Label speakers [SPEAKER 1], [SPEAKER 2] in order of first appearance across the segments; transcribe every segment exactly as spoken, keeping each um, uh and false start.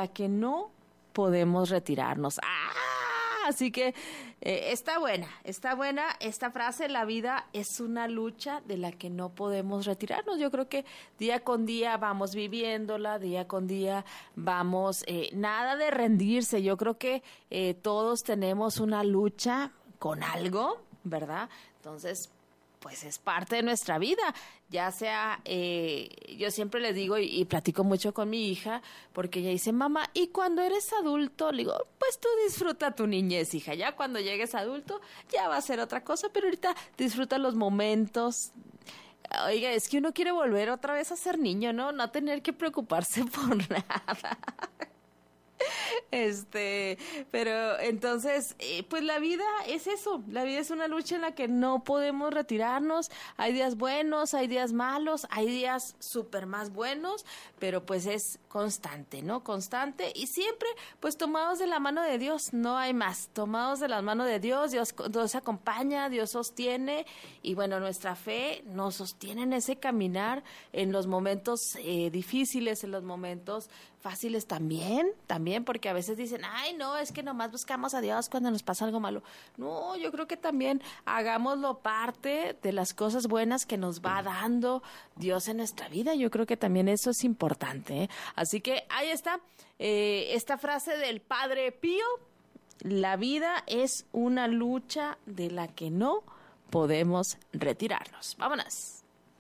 [SPEAKER 1] la que no podemos retirarnos. ¡Ah! Así que eh, está buena, está buena esta frase. La vida es una lucha de la que no podemos retirarnos. Yo creo que día con día vamos viviéndola, día con día vamos, eh, nada de rendirse. Yo creo que eh, todos tenemos una lucha con algo, ¿verdad? Entonces, pues es parte de nuestra vida, ya sea, eh, yo siempre les digo y, y platico mucho con mi hija, porque ella dice, mamá, ¿y cuando eres adulto? Le digo, pues tú disfruta tu niñez, hija, ya cuando llegues adulto ya va a ser otra cosa, pero ahorita disfruta los momentos. Oiga, es que uno quiere volver otra vez a ser niño, ¿no? No tener que preocuparse por nada. Este, pero entonces, eh, pues la vida es eso, la vida es una lucha en la que no podemos retirarnos. Hay días buenos, hay días malos, hay días súper más buenos, pero pues es constante, ¿no? Constante y siempre pues tomados de la mano de Dios, no hay más, tomados de la mano de Dios, Dios, Dios acompaña, Dios sostiene y bueno, nuestra fe nos sostiene en ese caminar, en los momentos eh, difíciles, en los momentos fáciles también, también, porque a veces dicen, ay, no, es que nomás buscamos a Dios cuando nos pasa algo malo. No, yo creo que también hagámoslo parte de las cosas buenas que nos va dando Dios en nuestra vida. Yo creo que también eso es importante, ¿eh? Así que ahí está, eh, esta frase del Padre Pío, la vida es una lucha de la que no podemos retirarnos. Vámonos.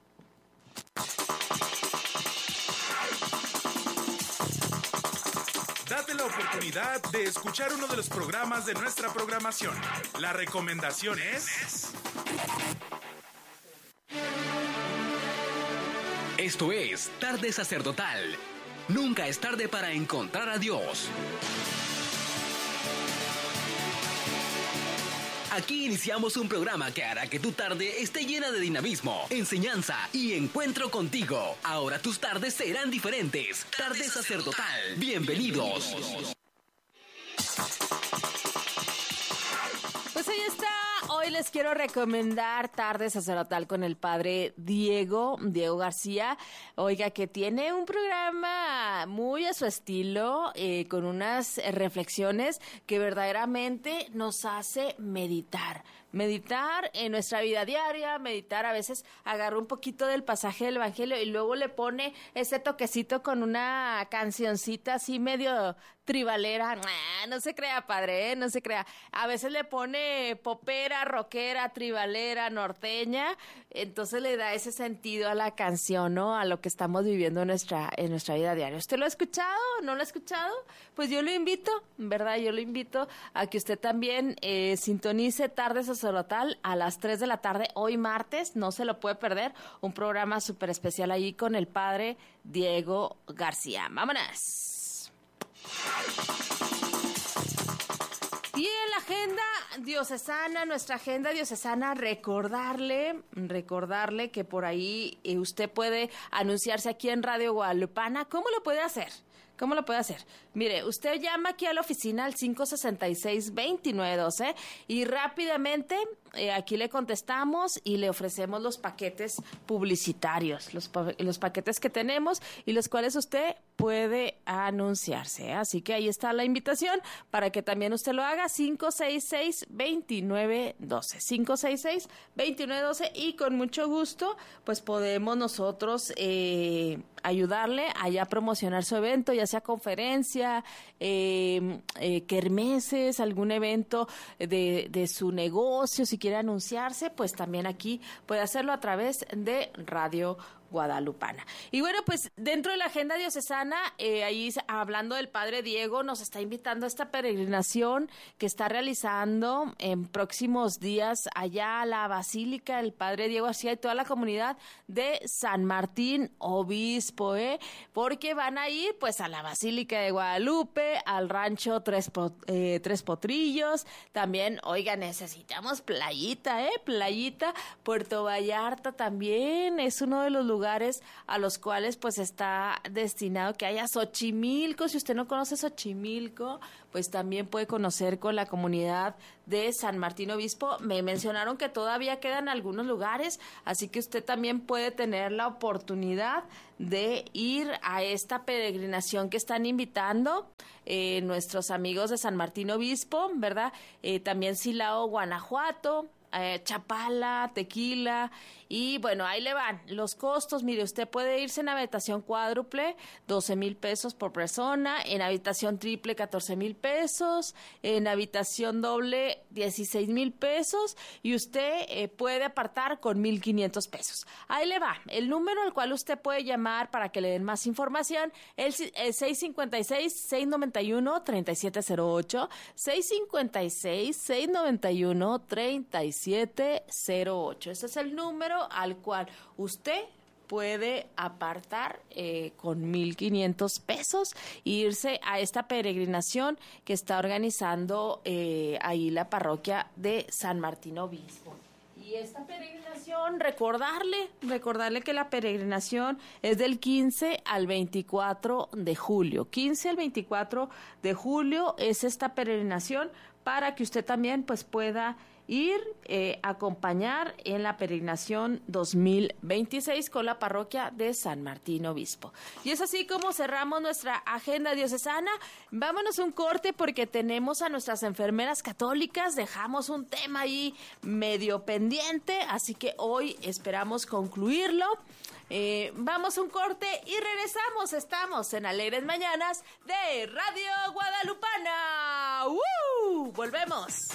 [SPEAKER 2] Date la oportunidad de escuchar uno de los programas de nuestra programación. La recomendación es...
[SPEAKER 3] Esto es Tarde Sacerdotal. Nunca es tarde para encontrar a Dios. Aquí iniciamos un programa que hará que tu tarde esté llena de dinamismo, enseñanza y encuentro contigo. Ahora tus tardes serán diferentes. Tarde Sacerdotal. Bienvenidos.
[SPEAKER 1] Pues ahí está. Hoy les quiero recomendar Tarde Sacerdotal con el padre Diego, Diego García. Oiga, que tiene un programa muy a su estilo, eh, con unas reflexiones que verdaderamente nos hace meditar. Meditar en nuestra vida diaria, meditar, a veces agarra un poquito del pasaje del Evangelio y luego le pone ese toquecito con una cancioncita así medio tribalera. No se crea, padre, ¿eh? No se crea. A veces le pone popera, rockera, tribalera, norteña, entonces le da ese sentido a la canción, ¿no? A lo que estamos viviendo en nuestra, en nuestra vida diaria. ¿Usted lo ha escuchado? ¿No lo ha escuchado? Pues yo lo invito, ¿verdad? Yo lo invito a que usted también eh, sintonice Tarde Sacerdotal a las tres de la tarde, hoy martes, no se lo puede perder, un programa súper especial ahí con el padre Diego García. ¡Vámonos! Y en la agenda diocesana, nuestra agenda diocesana, recordarle, recordarle que por ahí eh, usted puede anunciarse aquí en Radio Guadalupana. ¿Cómo lo puede hacer? ¿Cómo lo puede hacer? Mire, usted llama aquí a la oficina al cinco sesenta y seis, veintinueve doce y rápidamente eh, aquí le contestamos y le ofrecemos los paquetes publicitarios, los, pa- los paquetes que tenemos y los cuales usted puede anunciarse, ¿eh? Así que ahí está la invitación para que también usted lo haga, cinco sesenta y seis, veintinueve doce, cinco sesenta y seis, veintinueve doce y con mucho gusto pues podemos nosotros eh, ayudarle allá a promocionar su evento, ya sea conferencia, eh, eh, kermeses, algún evento de, de su negocio, si quiere anunciarse, pues también aquí puede hacerlo a través de Radio Guadalupana. Y bueno, pues dentro de la agenda diocesana, eh, ahí hablando del padre Diego, nos está invitando a esta peregrinación que está realizando en próximos días allá a la Basílica del padre Diego García y toda la comunidad de San Martín Obispo, ¿eh? Porque van a ir pues a la Basílica de Guadalupe, al rancho Tres, eh, Tres Potrillos, también, oiga, necesitamos playita, ¿eh? Playita, Puerto Vallarta también es uno de los lugares lugares a los cuales pues está destinado que haya Xochimilco. Si usted no conoce Xochimilco, pues también puede conocer con la comunidad de San Martín Obispo. Me mencionaron que todavía quedan algunos lugares, así que usted también puede tener la oportunidad de ir a esta peregrinación que están invitando eh, nuestros amigos de San Martín Obispo, ¿verdad? Eh, también Silao, Guanajuato, eh, Chapala, Tequila, y bueno, ahí le van los costos. Mire, usted puede irse en habitación cuádruple, doce mil pesos por persona, en habitación triple, catorce mil pesos, en habitación doble, dieciséis mil pesos, y usted eh, puede apartar con mil quinientos pesos. Ahí le va, el número al cual usted puede llamar para que le den más información, el, el seis cinco seis, seis nueve uno, tres siete cero ocho, seis cinco seis, seis nueve uno, tres siete cero ocho. Ese es el número al cual usted puede apartar eh, con mil quinientos pesos e irse a esta peregrinación que está organizando eh, ahí la parroquia de San Martín Obispo. Y esta peregrinación, recordarle, recordarle que la peregrinación es del quince al veinticuatro de julio. quince al veinticuatro de julio es esta peregrinación para que usted también pues pueda ir eh, acompañar en la peregrinación dos mil veintiséis con la parroquia de San Martín Obispo. Y es así como cerramos nuestra agenda diocesana. Vámonos a un corte porque tenemos a nuestras enfermeras católicas, dejamos un tema ahí medio pendiente, así que hoy esperamos concluirlo. Eh, vamos a un corte y regresamos. Estamos en Alegres Mañanas de Radio Guadalupana. ¡Uh! Volvemos.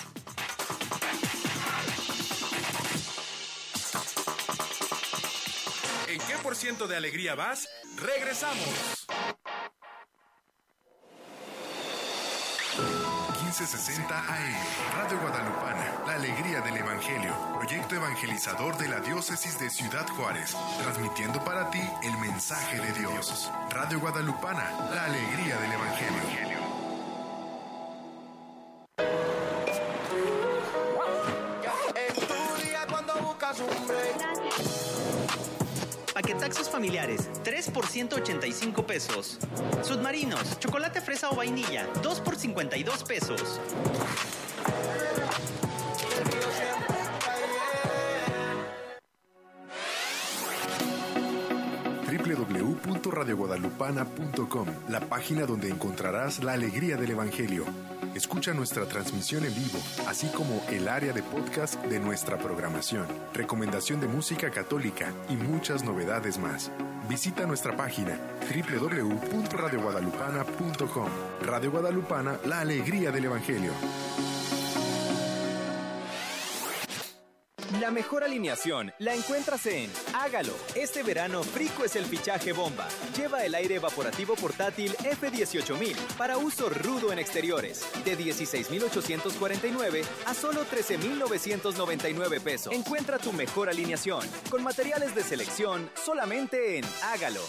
[SPEAKER 2] ¿En qué por ciento de alegría vas? ¡Regresamos! quince sesenta A M, Radio Guadalupana, la alegría del Evangelio, proyecto evangelizador de la diócesis de Ciudad Juárez, transmitiendo para ti el mensaje de Dios. Radio Guadalupana, la alegría del Evangelio.
[SPEAKER 4] Paquetaxos familiares, tres por ciento ochenta y cinco pesos. Submarinos, chocolate fresa o vainilla, dos por cincuenta y dos pesos.
[SPEAKER 2] doble u doble u doble u punto radio guadalupana punto com, la página donde encontrarás la alegría del Evangelio. Escucha nuestra transmisión en vivo, así como el área de podcast de nuestra programación, recomendación de música católica y muchas novedades más. Visita nuestra página doble u doble u doble u punto radio guadalupana punto com. Radio Guadalupana, la alegría del Evangelio.
[SPEAKER 5] La mejor alineación la encuentras en Hágalo. Este verano, Frico es el fichaje bomba. Lleva el aire evaporativo portátil F dieciocho mil para uso rudo en exteriores. De dieciséis mil ochocientos cuarenta y nueve a solo trece mil novecientos noventa y nueve pesos. Encuentra tu mejor alineación con materiales de selección solamente en Hágalo.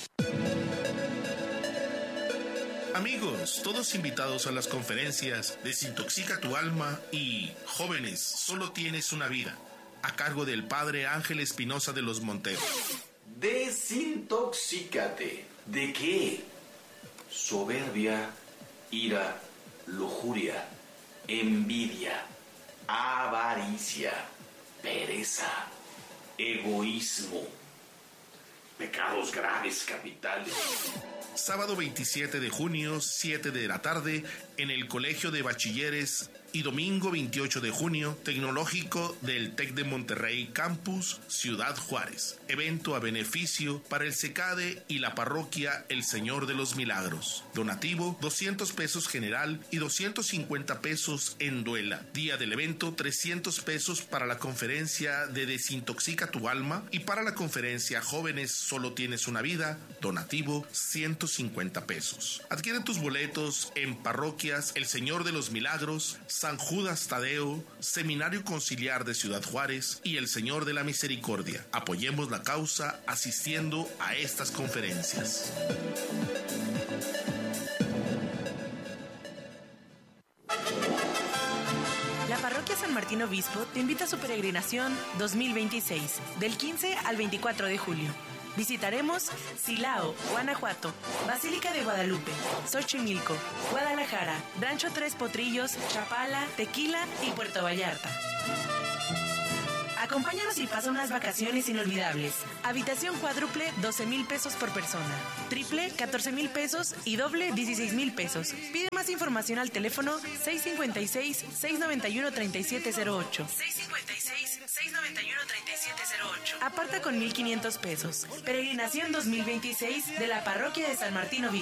[SPEAKER 2] Amigos, todos invitados a las conferencias Desintoxica tu alma y Jóvenes, solo tienes una vida, a cargo del Padre Ángel Espinosa de los Monteros.
[SPEAKER 6] Desintoxícate. ¿De qué? Soberbia, ira, lujuria, envidia, avaricia, pereza, egoísmo, pecados graves capitales.
[SPEAKER 2] Sábado veintisiete de junio, siete de la tarde, en el Colegio de Bachilleres, y domingo veintiocho de junio, Tecnológico del TEC de Monterrey Campus, Ciudad Juárez. Evento a beneficio para el CECADE y la parroquia El Señor de los Milagros. Donativo, doscientos pesos general y doscientos cincuenta pesos en duela. Día del evento, trescientos pesos para la conferencia de Desintoxica tu alma y para la conferencia Jóvenes, solo tienes una vida, donativo, ciento cincuenta pesos. Adquiere tus boletos en parroquias El Señor de los Milagros, San Judas Tadeo, Seminario Conciliar de Ciudad Juárez y El Señor de la Misericordia. Apoyemos la causa asistiendo a estas conferencias.
[SPEAKER 7] La Parroquia San Martín Obispo te invita a su peregrinación dos mil veintiséis, del quince al veinticuatro de julio. Visitaremos Silao, Guanajuato, Basílica de Guadalupe, Xochimilco, Guadalajara, Rancho Tres Potrillos, Chapala, Tequila y Puerto Vallarta. Acompáñanos y pasa unas vacaciones inolvidables. Habitación cuádruple, doce mil pesos por persona. Triple, catorce mil pesos y doble, dieciséis mil pesos. Pide más información al teléfono seis cinco seis, seis nueve uno, tres siete cero ocho. seis cinco seis, seis nueve uno, tres siete cero ocho. Aparta con mil quinientos pesos. Peregrinación dos mil veintiséis de la Parroquia de San Martín Obispo.